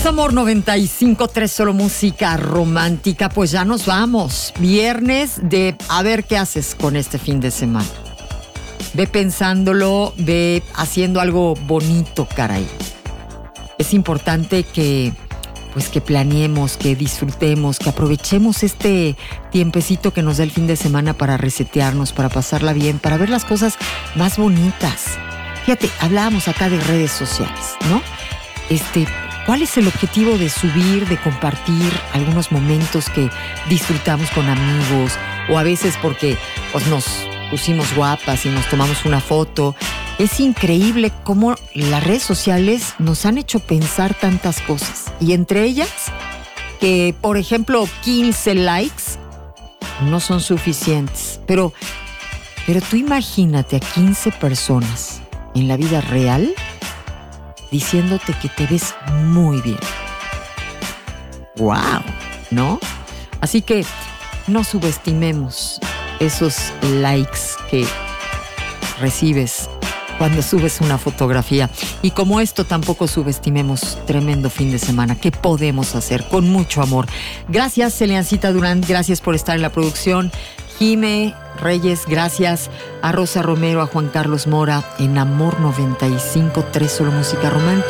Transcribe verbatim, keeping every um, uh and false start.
Es Amor noventa y cinco punto tres, solo música romántica. Pues ya nos vamos. Viernes de a ver qué haces con este fin de semana. Ve pensándolo, ve haciendo algo bonito, caray. Es importante que, pues que planeemos, que disfrutemos, que aprovechemos este tiempecito que nos da el fin de semana para resetearnos, para pasarla bien, para ver las cosas más bonitas. Fíjate, hablábamos acá de redes sociales, ¿no? Este... ¿Cuál es el objetivo de subir, de compartir algunos momentos que disfrutamos con amigos? O a veces porque pues, nos pusimos guapas y nos tomamos una foto. Es increíble cómo las redes sociales nos han hecho pensar tantas cosas. Y entre ellas, que por ejemplo quince likes no son suficientes. Pero, pero tú imagínate a quince personas en la vida real diciéndote que te ves muy bien. ¡Wow! ¿No? Así que no subestimemos esos likes que recibes cuando subes una fotografía. Y como esto, tampoco subestimemos tremendo fin de semana que podemos hacer con mucho amor. Gracias, Eliancita Durán. Gracias por estar en la producción. Jime Reyes, gracias. A Rosa Romero, a Juan Carlos Mora en Amor noventa y cinco punto tres, solo música romántica.